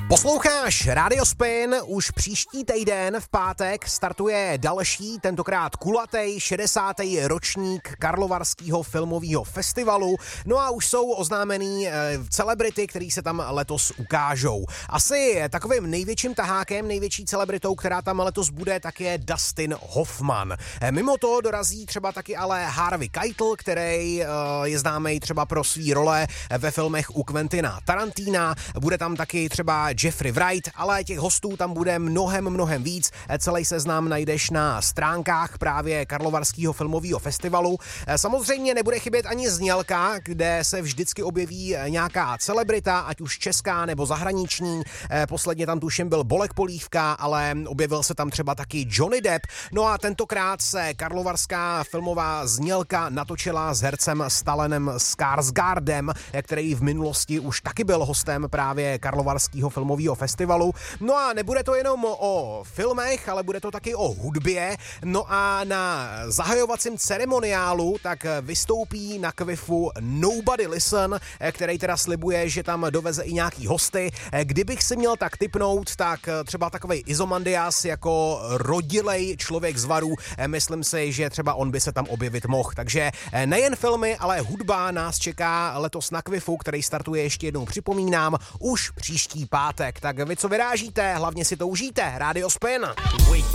Posloucháš Radio Spin, už příští týden v pátek startuje další, tentokrát kulatej 60. ročník Karlovarského filmového festivalu. No a už jsou oznámený celebrity, který se tam letos ukážou. Asi takovým největším tahákem, největší celebritou, která tam letos bude, tak je Dustin Hoffman. Mimo to dorazí třeba taky ale Harvey Keitel, který je známý třeba pro svý role ve filmech u Quentina Tarantina. Bude tam taky třeba Jeffrey Wright, ale těch hostů tam bude mnohem víc. Celý seznam najdeš na stránkách právě Karlovarského filmového festivalu. Samozřejmě nebude chybět ani znělka, kde se vždycky objeví nějaká celebrita, ať už česká nebo zahraniční. Posledně tam tuším byl Bolek Polívka, ale objevil se tam třeba taky Johnny Depp. No a tentokrát se karlovarská filmová znělka natočila s hercem Stallanem Skarsgårdem, který v minulosti už taky byl hostem právě Karlovarského filmového festivalu. No a nebude to jenom o filmech, ale bude to taky o hudbě. No a na zahajovacím ceremoniálu tak vystoupí na Kvifu Nobody Listen, který teda slibuje, že tam doveze i nějaký hosty. Kdybych si měl tak tipnout, tak třeba takovej Izomandias jako rodilej člověk z Varů, myslím si, že třeba on by se tam objevit mohl. Takže nejen filmy, ale hudba nás čeká letos na Kvifu, který startuje, ještě jednou připomínám, už příští pátek. Tak vy co vyrážíte, hlavně si to užijte. Radio Spin.